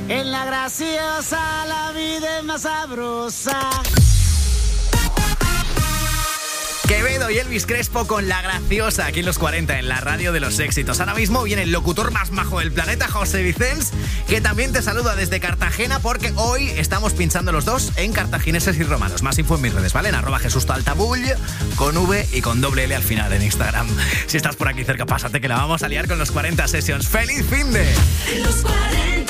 En la graciosa la vida es más sabrosa. Quevedo y Elvis Crespo con La Graciosa, aquí en los 40, en la radio de los éxitos. Ahora mismo viene el locutor más majo del planeta, José Vicens, que también te saluda desde Cartagena, porque hoy estamos pinchando los dos en cartagineses y romanos. Más info en mis redes, ¿vale? En @JesusTaltabull, con V y con doble L al final en Instagram. Si estás por aquí cerca, pásate que la vamos a liar con los 40 Sessions. ¡Feliz finde! Los 40.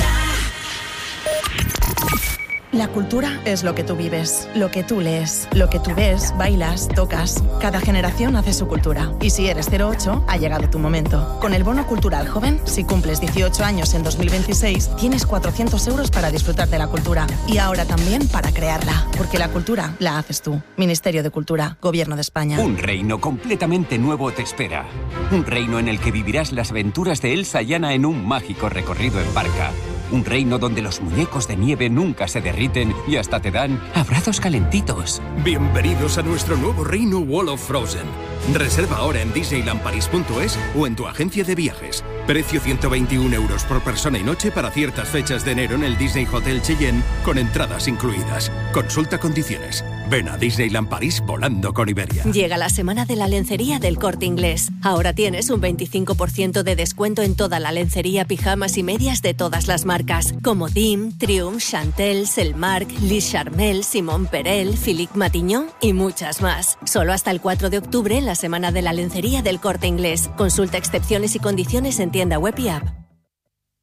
La cultura es lo que tú vives, lo que tú lees, lo que tú ves, bailas, tocas. Cada generación hace su cultura. Y si eres 08, ha llegado tu momento. Con el Bono Cultural Joven, si cumples 18 años en 2026, tienes 400 euros para disfrutar de la cultura. Y ahora también para crearla. Porque la cultura la haces tú. Ministerio de Cultura, Gobierno de España. Un reino completamente nuevo te espera. Un reino en el que vivirás las aventuras de Elsa y Anna en un mágico recorrido en barca. Un reino donde los muñecos de nieve nunca se derriten y hasta te dan abrazos calentitos. Bienvenidos a nuestro nuevo reino Wall of Frozen. Reserva ahora en disneylandparis.es o en tu agencia de viajes. Precio 121 euros por persona y noche para ciertas fechas de enero en el Disney Hotel Cheyenne con entradas incluidas. Consulta condiciones. Ven a Disneyland París volando con Iberia. Llega la semana de la lencería del Corte Inglés. Ahora tienes un 25% de descuento en toda la lencería, pijamas y medias de todas las marcas, como Dim, Triumph, Chantel, Selmark, Liz Charmel, Simone Perel, Philippe Matignon y muchas más. Solo hasta el 4 de octubre en la semana de la lencería del Corte Inglés. Consulta excepciones y condiciones en tienda web y app.